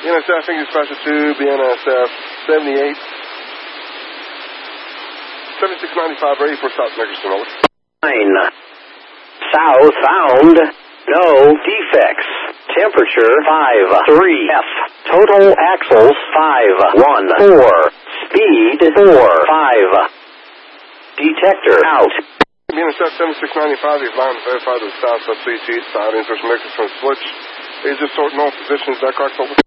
BNSF, English Dispatcher 2, BNSF 78. 7695, ready for South Nickerson, over. 9. Southbound, no defects. Temperature 5-3F. Total axles 514. Speed 45. Detector out. BNSF 7695, you've line verified to the south sub CT, side insertion mixes from switch. Is just sorting all positions, that correct, over?